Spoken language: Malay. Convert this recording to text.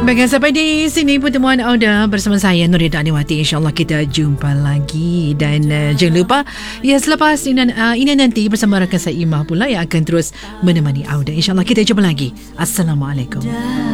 Baiklah, sampai di sini pertemuan Auda bersama saya Nurida Aniwati. InsyaAllah kita jumpa lagi. Dan jangan lupa, ya selepas ini nanti bersama rakan saya Imah pula yang akan terus menemani Auda. InsyaAllah kita jumpa lagi. Assalamualaikum.